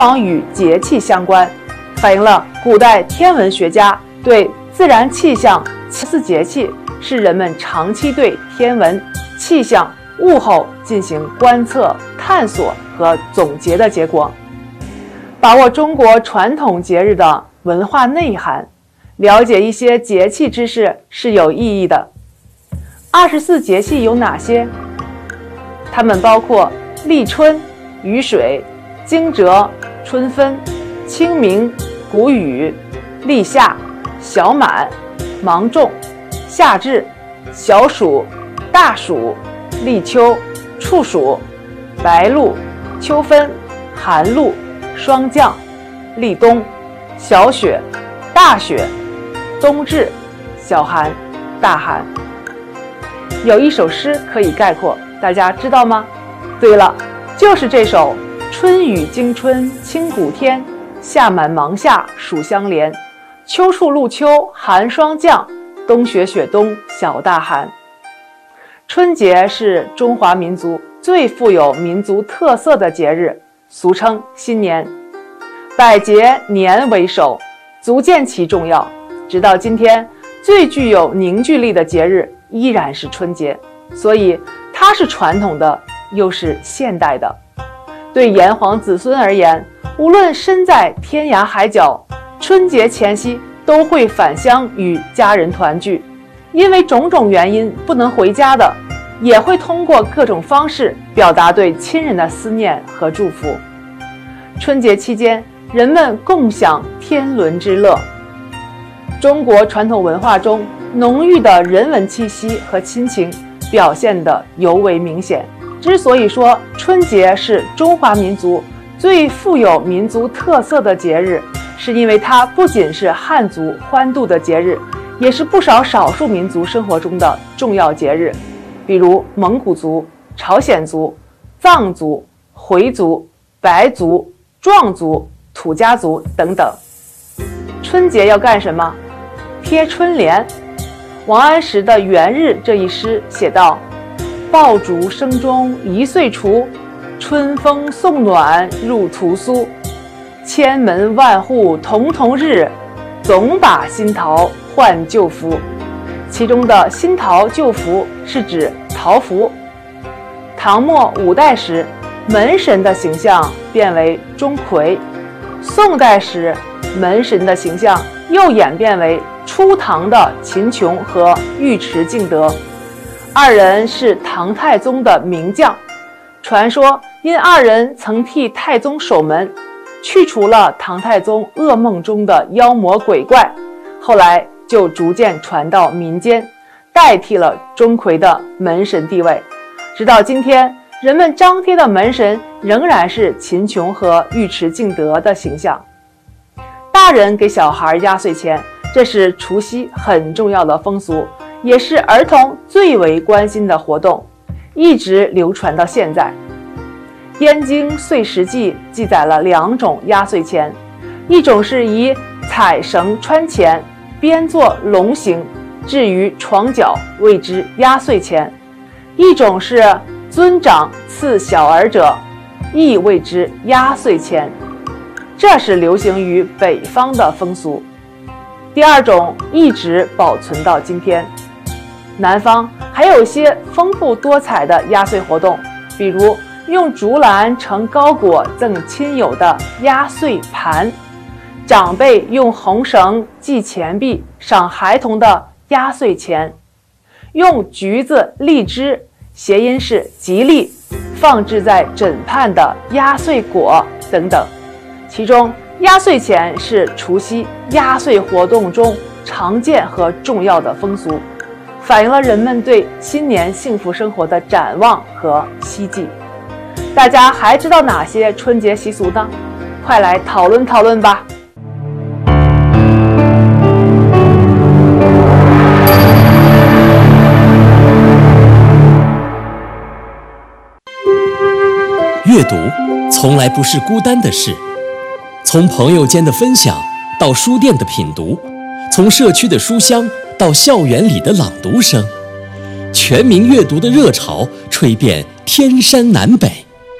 往与节气相关，反映了古代天文学家对自然气象4节气是人们长期对天文、气象、物候进行观测、探索和总结的结果。把握中国传统节日的文化内涵，了解一些节气知识是有意义的。24节气有哪些？它们包括立春、雨水、惊蛰、春分、清明、谷雨、立夏、小满、芒种、夏至、小暑、大暑、立秋、处暑、白露、秋分、寒露、霜降、立冬、小雪、大雪、冬至、小寒、大寒。有一首诗可以概括，大家知道吗？对了，就是这首春雨惊春清谷天，夏满芒夏暑相连，秋处露秋寒霜降，冬雪雪冬小大寒。春节是中华民族最富有民族特色的节日，俗称新年。百节年为首，足见其重要。直到今天，最具有凝聚力的节日依然是春节，所以它是传统的，又是现代的。对炎黄子孙而言，无论身在天涯海角，春节前夕都会返乡与家人团聚。因为种种原因不能回家的，也会通过各种方式表达对亲人的思念和祝福。春节期间，人们共享天伦之乐。中国传统文化中浓郁的人文气息和亲情表现得尤为明显。之所以说春节是中华民族最富有民族特色的节日，是因为它不仅是汉族欢度的节日，也是不少少数民族生活中的重要节日，比如蒙古族、朝鲜族、藏族、回族、白族、壮族、土家族等等。春节要干什么？贴春联。王安石的《元日》这一诗写道：爆竹声中一岁除，春风送暖入屠苏。千门万户曈曈日，总把新桃换旧符。其中的新桃旧符是指桃符。唐末五代时，门神的形象变为钟馗；宋代时，门神的形象又演变为初唐的秦琼和尉迟敬德。二人是唐太宗的名将，传说因二人曾替太宗守门，去除了唐太宗噩梦中的妖魔鬼怪，后来就逐渐传到民间，代替了钟馗的门神地位。直到今天，人们张贴的门神仍然是秦琼和尉迟敬德的形象。大人给小孩压岁钱，这是除夕很重要的风俗，也是儿童最为关心的活动，一直流传到现在。《燕京岁时记》记载了2种压岁钱，一种是以彩绳穿钱，编作龙形，置于床角，谓之压岁钱；一种是尊长赐小儿者，亦谓之压岁钱。这是流行于北方的风俗。第二种一直保存到今天。南方还有些丰富多彩的压岁活动，比如用竹篮盛糕果赠亲友的压岁盘，长辈用红绳系钱币赏孩童的压岁钱，用橘子、荔枝（谐音是吉利）放置在枕畔的压岁果等等。其中压岁钱是除夕压岁活动中常见和重要的风俗，反映了人们对新年幸福生活的展望和希冀。大家还知道哪些春节习俗呢？快来讨论讨论吧。 阅读从来不是孤单的事，从朋友间的分享到书店的品读，从社区的书香到校园里的朗读声，全民阅读的热潮吹遍天山南北。